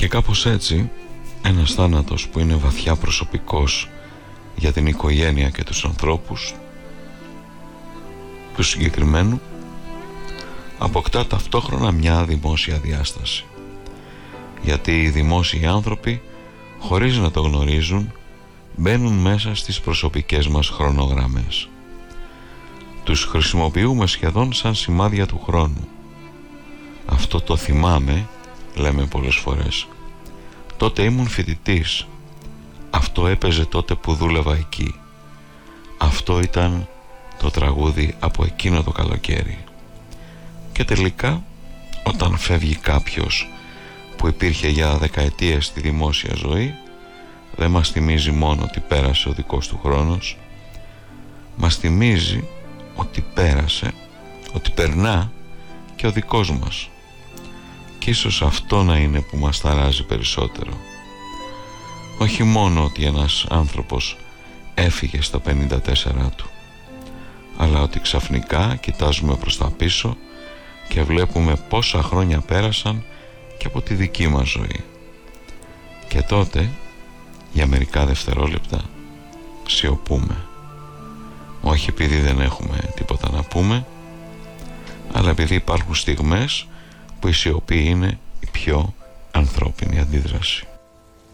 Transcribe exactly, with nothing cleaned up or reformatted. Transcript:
Και κάπως έτσι ένας θάνατος που είναι βαθιά προσωπικός για την οικογένεια και τους ανθρώπους του συγκεκριμένου αποκτά ταυτόχρονα μια δημόσια διάσταση, γιατί οι δημόσιοι άνθρωποι, χωρίς να το γνωρίζουν, μπαίνουν μέσα στις προσωπικές μας χρονογραμμές. Τους χρησιμοποιούμε σχεδόν σαν σημάδια του χρόνου. Αυτό το θυμάμαι, λέμε πολλές φορές. Τότε ήμουν φοιτητής. Αυτό έπαιζε τότε που δούλευα εκεί. Αυτό ήταν το τραγούδι από εκείνο το καλοκαίρι. Και τελικά, όταν φεύγει κάποιος που υπήρχε για δεκαετίες στη δημόσια ζωή, δεν μας θυμίζει μόνο ότι πέρασε ο δικός του χρόνος, μας θυμίζει ότι πέρασε, ότι περνά και ο δικός μας. Και ίσως αυτό να είναι που μας ταράζει περισσότερο. Όχι μόνο ότι ένας άνθρωπος έφυγε στα πενήντα τέσσερα του, αλλά ότι ξαφνικά κοιτάζουμε προς τα πίσω και βλέπουμε πόσα χρόνια πέρασαν και από τη δική μας ζωή. Και τότε, για μερικά δευτερόλεπτα, σιωπούμε. Όχι επειδή δεν έχουμε τίποτα να πούμε, αλλά επειδή υπάρχουν στιγμές που η σιωπή είναι η πιο ανθρώπινη αντίδραση.